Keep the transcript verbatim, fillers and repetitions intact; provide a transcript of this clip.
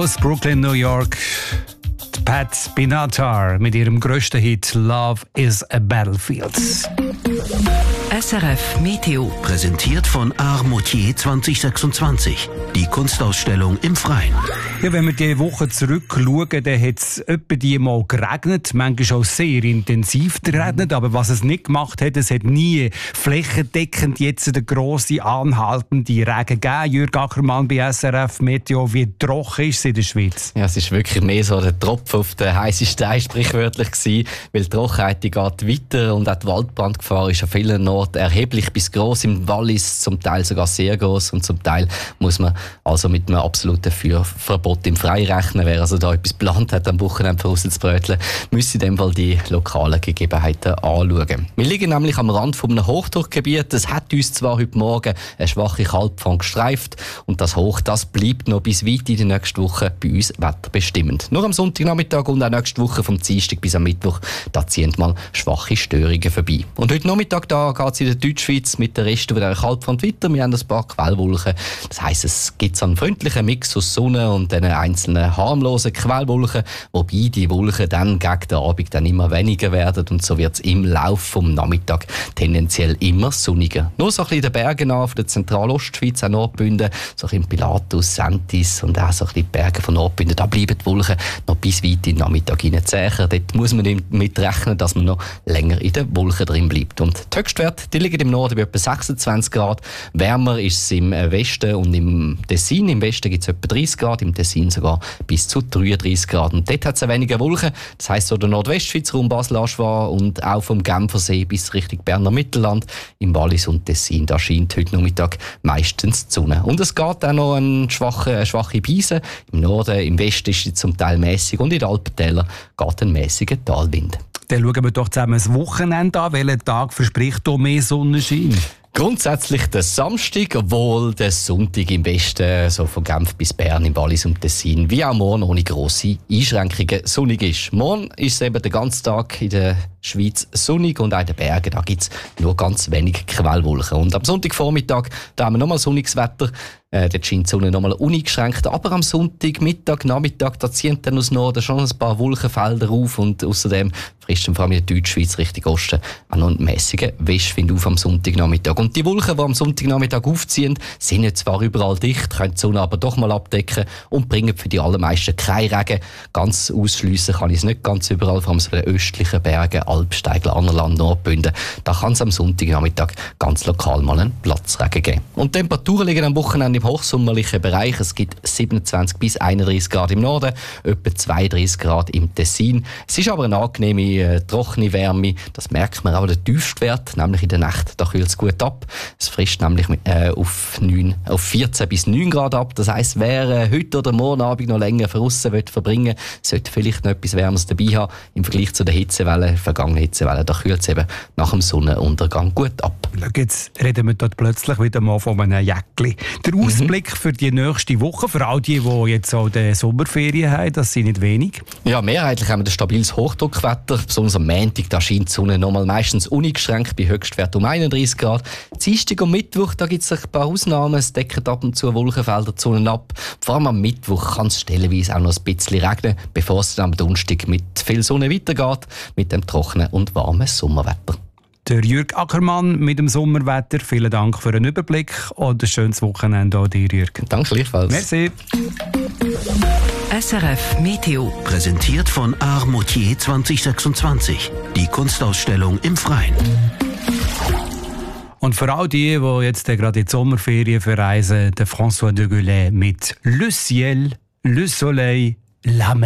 aus Brooklyn, New York. Pat Benatar mit ihrem grössten Hit «Love is a Battlefield». S R F Meteo. Präsentiert von Art Moutier zwanzig sechsundzwanzig. Die Kunstausstellung im Freien. Ja, wenn wir diese Woche zurückschauen, dann hat es etwa die mal geregnet. Manchmal auch sehr intensiv geregnet. Aber was es nicht gemacht hat, es hat nie flächendeckend jetzt eine grosse, anhaltende Regen gegeben. Jürg Ackermann bei S R F Meteo. Wie trocken ist es in der Schweiz? Ja, es ist wirklich mehr so der Tropfen auf den heißen Stein sprichwörtlich gewesen, weil die Trockenheit die geht weiter und auch die Waldbrandgefahr ist an vielen Orten erheblich bis gross, im Wallis zum Teil sogar sehr gross und zum Teil muss man also mit einem absoluten Feuerverbot im Freien rechnen. Wer also da etwas geplant hat, am Wochenende vorauszubröteln, müsste in dem Fall die lokalen Gegebenheiten anschauen. Wir liegen nämlich am Rand von einem Hochdruckgebiet. Es hat uns zwar heute Morgen eine schwache Kaltfront gestreift und das Hoch, das bleibt noch bis weit in die nächste Woche bei uns wetterbestimmend. Nur am Sonntagnachmittag und auch nächste Woche vom Dienstag bis am Mittwoch, da ziehen mal schwache Störungen vorbei. Und heute Nachmittag da geht es in der Deutschschweiz mit den Resten dieser Kaltfront weiter. Wir haben ein paar Quellwolken. Das heisst, es gibt einen freundlichen Mix aus Sonne und den einzelnen harmlosen Quellwolken, wobei die Wolken dann gegen den Abend dann immer weniger werden und so wird es im Laufe des Nachmittags tendenziell immer sonniger. Nur so ein bisschen in den Bergen an, von der Zentralostschweiz, auch Nordbünden, so ein bisschen Pilatus, Sentis und auch so ein bisschen die Berge von Nordbünden, da bleiben die Wolken noch bis weit in den Nachmittag hineinzählen. Dort muss man damit rechnen, dass man noch länger in den Wolken drin bleibt. Und die Höchstwerte, die liegen im Norden bei etwa sechsundzwanzig Grad. Wärmer ist es im Westen und im Tessin. Im Westen gibt es etwa dreißig Grad, im Tessin sogar bis zu dreiunddreißig Grad. Und dort hat es weniger Wolken. Das heisst, so der Nordwestschweiz, Raum Basel-Aschwar und auch vom Genfersee bis Richtung Berner Mittelland, im Wallis und Tessin, da scheint heute Nachmittag meistens die Sonne. Und es geht auch noch eine schwache, eine schwache Brise. Im Norden, im Westen ist sie zum Teil mäßig und in den Alpentälern geht ein mäßiger Talwind. Dann schauen wir doch zusammen das Wochenende an. Welcher Tag verspricht hier mehr Sonnenschein? Grundsätzlich der Samstag, obwohl der Sonntag im Westen, so von Genf bis Bern, im Wallis und Tessin, wie auch morgen ohne grosse Einschränkungen sonnig ist. Morgen ist es eben den ganzen Tag in der Schweiz sonnig und auch in den Bergen, da gibt es nur ganz wenig Quellwolken. Und am Sonntagvormittag, da haben wir nochmal sonniges Wetter. Äh, dort scheint die Sonne nochmal uneingeschränkt. Aber am Sonntag, Mittag, Nachmittag, da ziehen dann aus Norden schon ein paar Wolkenfelder auf und außerdem frisst vor allem in der Deutschschweiz Richtung Osten auch noch einen mässigen Westwind auf am Sonntagnachmittag. Und die Wolken, die am Sonntagnachmittag aufziehen, sind jetzt zwar überall dicht, können die Sonne aber doch mal abdecken und bringen für die allermeisten keinen Regen. Ganz ausschliessen kann ich es nicht ganz überall, vor allem so in den östlichen Bergen, Alpsteigl, Annerland, Nordbünden. Da kann es am Sonntagnachmittag ganz lokal mal einen Platzregen geben. Und die Temperaturen liegen am Wochenende im hochsommerlichen Bereich. Es gibt siebenundzwanzig bis einunddreißig Grad im Norden, etwa zweiunddreißig Grad im Tessin. Es ist aber eine angenehme, äh, trockene Wärme. Das merkt man auch, der Tiefstwert, nämlich in der Nacht, da kühlt es gut ab. Es frisst nämlich äh, auf, neun, auf vierzehn bis neun Grad ab. Das heisst, wer äh, heute oder morgen Abend noch länger draussen verbringen will, sollte vielleicht noch etwas Wärmes dabei haben. Im Vergleich zu der Hitzewelle, vergangenen Hitzewelle, da kühlt es eben nach dem Sonnenuntergang gut ab. Jetzt reden wir dort plötzlich wieder mal von einem Jäckli. Der Ausblick mhm. für die nächste Woche, für all die, die jetzt auch die Sommerferien haben, das sind nicht wenig. Ja, mehrheitlich haben wir ein stabiles Hochdruckwetter. Besonders am Montag, da scheint die Sonne nochmal meistens uneingeschränkt bei Höchstwert um einunddreißig Grad. Dienstag und Mittwoch, da gibt es ein paar Ausnahmen. Es decken ab und zu Wolkenfelder die Sonne ab. Vor allem am Mittwoch kann es stellenweise auch noch ein bisschen regnen, bevor es dann am Donnerstag mit viel Sonne weitergeht, mit dem trockenen und warmen Sommerwetter. Der Jürg Ackermann mit dem Sommerwetter. Vielen Dank für den Überblick und ein schönes Wochenende auch dir, Jürg. Danke gleichfalls. Merci. S R F Meteo. Präsentiert von Art Moutier zwanzig sechsundzwanzig. Die Kunstausstellung im Freien. Und für all die, die jetzt gerade in die Sommerferien verreisen, der François de Gaulle mit Le Ciel, Le Soleil, La Mer.